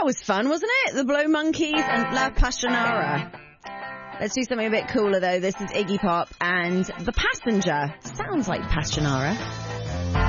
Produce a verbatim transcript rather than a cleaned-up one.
That was fun, wasn't it? The Blow Monkeys and La Passionara. Let's do something a bit cooler, though. This is Iggy Pop and The Passenger. Sounds like Passionara.